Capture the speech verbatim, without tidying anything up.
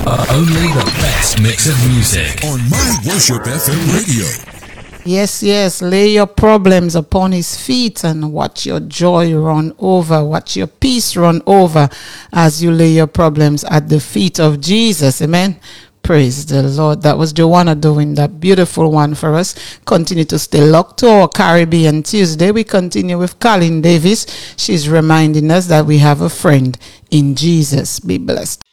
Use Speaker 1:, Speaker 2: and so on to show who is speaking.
Speaker 1: Uh, only the best mix of music
Speaker 2: on My Worship F M Radio.
Speaker 3: Yes, yes, lay your problems upon his feet and watch your joy run over, watch your peace run over as you lay your problems at the feet of Jesus. Amen. Praise the Lord. That was Joanna doing that beautiful one for us. Continue to stay locked to our Caribbean Tuesday. We continue with Colin Davis. She's reminding us that we have a friend in Jesus. Be blessed.